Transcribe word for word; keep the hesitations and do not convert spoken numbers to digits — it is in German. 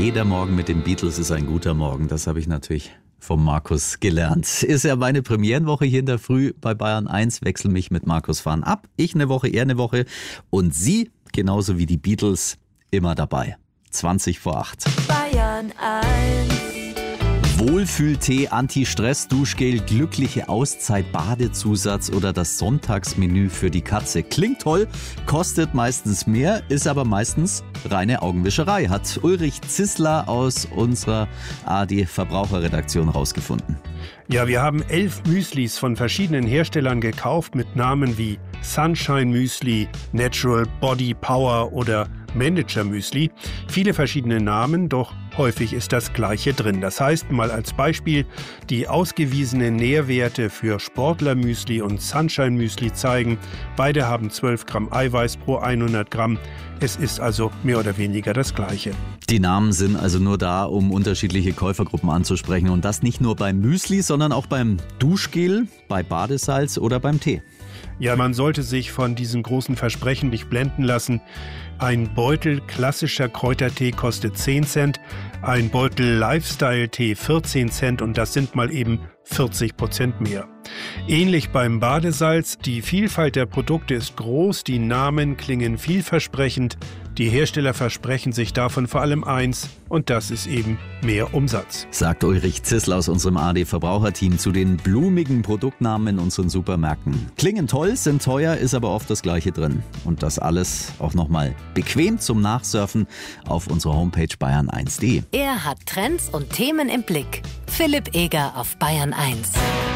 Jeder Morgen mit den Beatles ist ein guter Morgen. Das habe ich natürlich vom Markus gelernt. Ist ja meine Premierenwoche hier in der Früh bei Bayern eins. Wechsel mich mit Markus Fahren ab. Ich eine Woche, er eine Woche. Und Sie, genauso wie die Beatles, immer dabei. zwanzig vor acht. Bayern eins. Wohlfühltee, Anti-Stress, Duschgel, glückliche Auszeit, Badezusatz oder das Sonntagsmenü für die Katze. Klingt toll, kostet meistens mehr, ist aber meistens reine Augenwischerei, hat Ulrich Zissler aus unserer A R D-Verbraucherredaktion rausgefunden. Ja, wir haben elf Müslis von verschiedenen Herstellern gekauft mit Namen wie Sunshine Müsli, Natural Body Power oder Manager Müsli. Viele verschiedene Namen, doch häufig ist das Gleiche drin. Das heißt, mal als Beispiel, die ausgewiesenen Nährwerte für Sportler Müsli und Sunshine Müsli zeigen, beide haben zwölf Gramm Eiweiß pro hundert Gramm. Es ist also mehr oder weniger das Gleiche. Die Namen sind also nur da, um unterschiedliche Käufergruppen anzusprechen. Und das nicht nur beim Müsli, sondern auch beim Duschgel, bei Badesalz oder beim Tee. Ja, man sollte sich von diesen großen Versprechen nicht blenden lassen. Ein Beutel klassischer Kräutertee kostet zehn Cent, ein Beutel Lifestyle-Tee vierzehn Cent und das sind mal eben vierzig Prozent mehr. Ähnlich beim Badesalz, die Vielfalt der Produkte ist groß, die Namen klingen vielversprechend, die Hersteller versprechen sich davon vor allem eins und das ist eben mehr Umsatz. Sagt Ulrich Zissler aus unserem A R D-Verbraucherteam zu den blumigen Produktnamen in unseren Supermärkten. Klingen toll, sind teuer, ist aber oft das Gleiche drin. Und das alles auch nochmal bequem zum Nachsurfen auf unserer Homepage bayern eins punkt de. Er hat Trends und Themen im Blick. Philipp Eger auf Bayern eins.